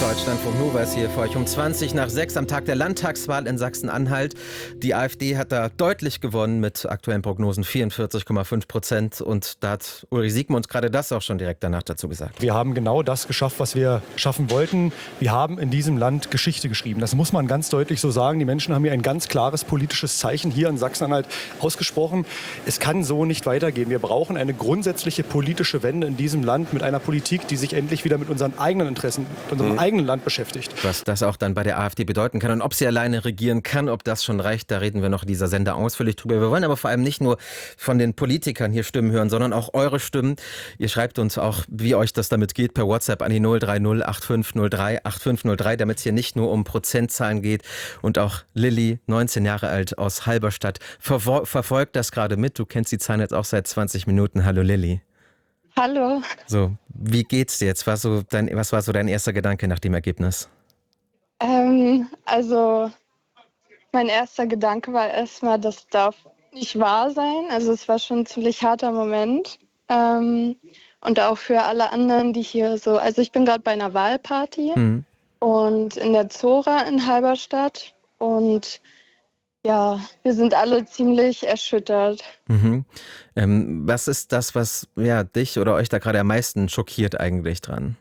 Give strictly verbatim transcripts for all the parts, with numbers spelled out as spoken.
Deutschlandfunk Nova ist hier für euch um zwanzig nach sechs am Tag der Landtagswahl in Sachsen-Anhalt. Die AfD hat da deutlich gewonnen mit aktuellen Prognosen vierundvierzig Komma fünf Prozent. Und da hat Ulrich Siegmund gerade das auch schon direkt danach dazu gesagt. Wir haben genau das geschafft, was wir schaffen wollten. Wir haben in diesem Land Geschichte geschrieben. Das muss man ganz deutlich so sagen. Die Menschen haben hier ein ganz klares politisches Zeichen hier in Sachsen-Anhalt ausgesprochen. Es kann so nicht weitergehen. Wir brauchen eine grundsätzliche politische Wende in diesem Land mit einer Politik, die sich endlich wieder mit unseren eigenen Interessen, unserem mhm. eigenen Land beschäftigt. Was das auch dann bei der AfD bedeuten kann und ob sie alleine regieren kann, ob das schon reicht, da reden wir noch in dieser Sender ausführlich drüber. Wir wollen aber vor allem nicht nur von den Politikern hier Stimmen hören, sondern auch eure Stimmen. Ihr schreibt uns auch, wie euch das damit geht, per WhatsApp an die null drei null acht fünf null drei acht fünf null drei, damit es hier nicht nur um Prozentzahlen geht. Und auch Lilly, neunzehn Jahre alt aus Halberstadt, vervo- verfolgt das gerade mit. Du kennst die Zahlen jetzt auch seit zwanzig Minuten. Hallo Lilly. Hallo. So, wie geht's dir jetzt? War so dein, was war so dein erster Gedanke nach dem Ergebnis? Ähm, also mein erster Gedanke war erstmal, das darf nicht wahr sein. Also es war schon ein ziemlich harter Moment. Ähm, und auch für alle anderen, die hier so, also ich bin gerade bei einer Wahlparty mhm. und in der Zora in Halberstadt und ja, wir sind alle ziemlich erschüttert. Mhm. Ähm, was ist das, was ja, dich oder euch da gerade am meisten schockiert eigentlich dran?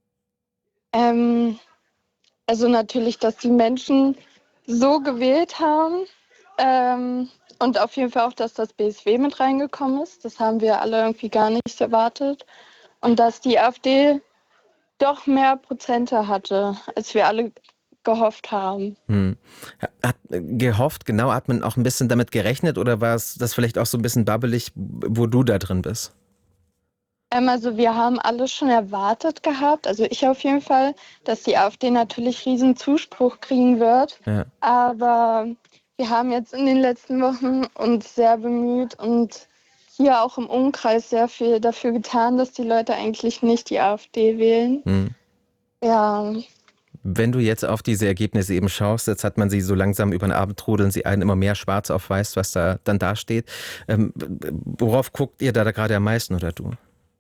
Ähm, also natürlich, dass die Menschen so gewählt haben ähm, und auf jeden Fall auch, dass das B S W mit reingekommen ist. Das haben wir alle irgendwie gar nicht erwartet. Und dass die AfD doch mehr Prozente hatte, als wir alle gehofft haben. Hm. Hat gehofft, genau, hat man auch ein bisschen damit gerechnet oder war es das vielleicht auch so ein bisschen babbelig, wo du da drin bist? Ähm, also wir haben alle schon erwartet gehabt, also ich auf jeden Fall, dass die AfD natürlich riesen Zuspruch kriegen wird. Ja. Aber wir haben jetzt in den letzten Wochen uns sehr bemüht und hier auch im Umkreis sehr viel dafür getan, dass die Leute eigentlich nicht die AfD wählen. Hm. Ja. Wenn du jetzt auf diese Ergebnisse eben schaust, jetzt hat man sie so langsam über den Abend trudeln sie ein, immer mehr schwarz auf weiß, was da dann dasteht. Ähm, worauf guckt ihr da, da gerade am meisten oder du?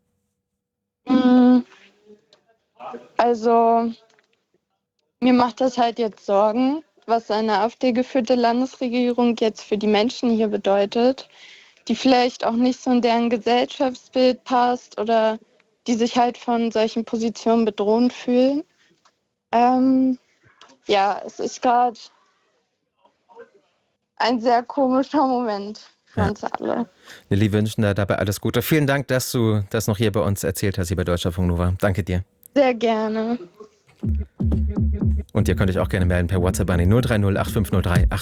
Also mir macht das halt jetzt Sorgen, was eine AfD-geführte Landesregierung jetzt für die Menschen hier bedeutet, die vielleicht auch nicht so in deren Gesellschaftsbild passt oder die sich halt von solchen Positionen bedroht fühlen. Ähm, ja, es ist gerade ein sehr komischer Moment für ja. uns alle. Lilly, wünschen da dabei alles Gute. Vielen Dank, dass du das noch hier bei uns erzählt hast, hier bei Deutschlandfunk Nova. Danke dir. Sehr gerne. Und ihr könnt euch auch gerne melden per WhatsApp an die null drei null acht fünf null drei acht